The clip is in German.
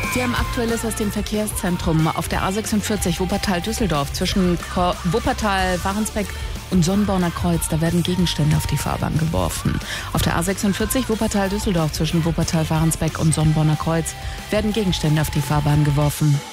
Sie haben Aktuelles aus dem Verkehrszentrum auf der A46 Wuppertal-Düsseldorf zwischen Wuppertal-Warensbeck und Sonnborner Kreuz. Da werden Gegenstände auf die Fahrbahn geworfen. Auf der A46 Wuppertal-Düsseldorf zwischen Wuppertal-Warensbeck und Sonnborner Kreuz werden Gegenstände auf die Fahrbahn geworfen.